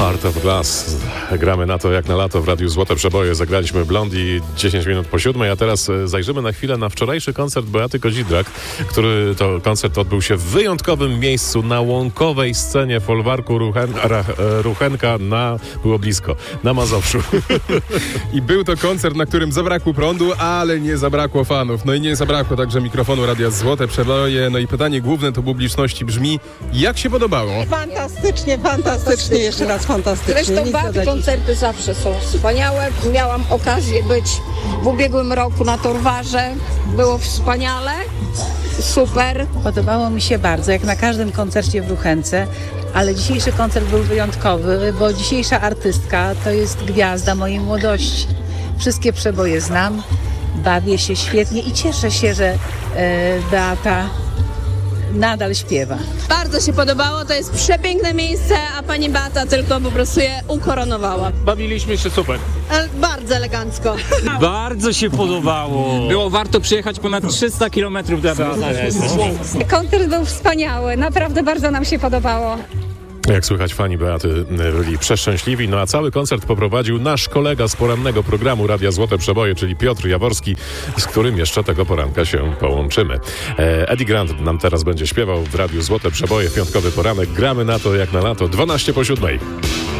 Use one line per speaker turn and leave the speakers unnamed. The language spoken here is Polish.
Heart of Glass. Gramy na to jak na lato w Radiu Złote Przeboje. Zagraliśmy Blondie 10 minut po 7, a teraz zajrzymy na chwilę na wczorajszy koncert Beaty Kozidrak, który to koncert odbył się w wyjątkowym miejscu na łąkowej scenie folwarku Ruchenka było blisko, na Mazowszu.
I był to koncert, na którym zabrakło prądu, ale nie zabrakło fanów. No i nie zabrakło także mikrofonu Radia Złote Przeboje. No i pytanie główne do publiczności brzmi, jak się podobało?
Fantastycznie, jeszcze raz fantastycznie.
Zresztą Beaty koncerty zawsze są wspaniałe. Miałam okazję być w ubiegłym roku na Torwarze. Było wspaniale, super.
Podobało mi się bardzo, jak na każdym koncercie w Ruchence, ale dzisiejszy koncert był wyjątkowy, bo dzisiejsza artystka to jest gwiazda mojej młodości. Wszystkie przeboje znam, bawię się świetnie i cieszę się, że Beata nadal śpiewa.
Bardzo się podobało, to jest przepiękne miejsce, a pani Beata tylko po prostu je ukoronowała.
Bawiliśmy się super.
Bardzo elegancko.
Bardzo się podobało. Było warto przyjechać ponad 300 km dla Beata.
Koncert był wspaniały, naprawdę bardzo nam się podobało.
Jak słychać, fani Beaty byli przeszczęśliwi, no a cały koncert poprowadził nasz kolega z porannego programu Radia Złote Przeboje, czyli Piotr Jaworski, z którym jeszcze tego poranka się połączymy. Eddie Grant nam teraz będzie śpiewał w Radiu Złote Przeboje, piątkowy poranek. Gramy na to jak na lato, 12 po 7.